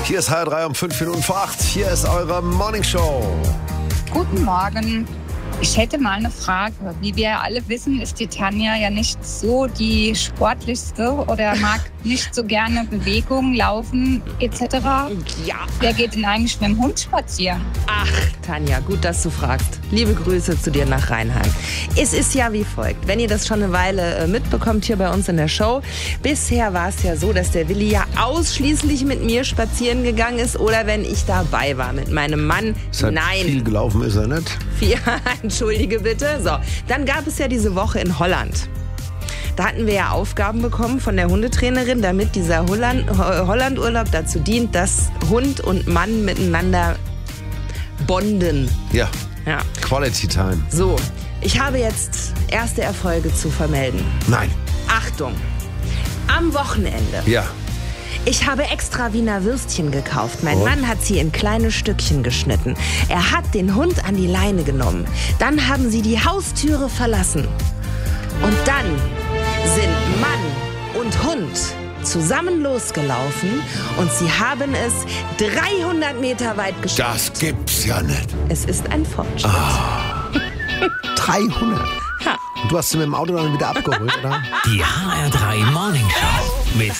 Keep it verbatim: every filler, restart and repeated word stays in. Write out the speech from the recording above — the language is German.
Hier ist H R drei um fünf Minuten vor acht. Hier ist eure Morning Show. Guten Morgen. Ich hätte mal eine Frage. Wie wir alle wissen, ist die Tanja ja nicht so die sportlichste oder mag nicht so gerne Bewegung, Laufen et cetera. Ja. Wer geht denn eigentlich mit dem Hund spazieren? Ach, Tanja, gut, dass du fragst. Liebe Grüße zu dir nach Rheinheim. Es ist ja wie folgt. Wenn ihr das schon eine Weile äh, mitbekommt hier bei uns in der Show. Bisher war es ja so, dass der Willi ja ausschließlich mit mir spazieren gegangen ist oder wenn ich dabei war mit meinem Mann. Seit Nein. Viel gelaufen ist er nicht. Vier, entschuldige bitte. So, dann gab es ja diese Woche in Holland. Da hatten wir ja Aufgaben bekommen von der Hundetrainerin, damit dieser Holland, Hollandurlaub dazu dient, dass Hund und Mann miteinander bonden. Ja. Ja. Quality Time. So, ich habe jetzt erste Erfolge zu vermelden. Nein. Achtung, am Wochenende. Ja. Ich habe extra Wiener Würstchen gekauft. Mein Und? Mann hat sie in kleine Stückchen geschnitten. Er hat den Hund an die Leine genommen. Dann haben sie die Haustüre verlassen. Und dann sind Mann und Hund zusammen losgelaufen und sie haben es dreihundert Meter weit geschafft. Das gibt's ja nicht. Es ist ein Fortschritt. dreihundert. Ha. Und du hast sie mit dem Auto dann wieder abgeholt, oder? Die H R drei Morning Show mit